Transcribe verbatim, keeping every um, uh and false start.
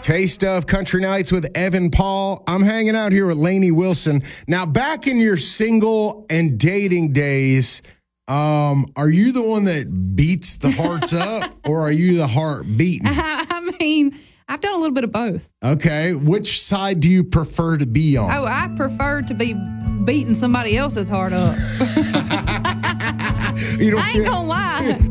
Taste of Country Nights with Evan Paul. I'm hanging out here with Lainey Wilson. Now, back in your single and dating days, um, are you the one that beats the hearts up or are you the heart beating? I, I mean, I've done a little bit of both. Okay. Which side do you prefer to be on? Oh, I prefer to be beating somebody else's heart up. You don't I ain't feel- gonna lie.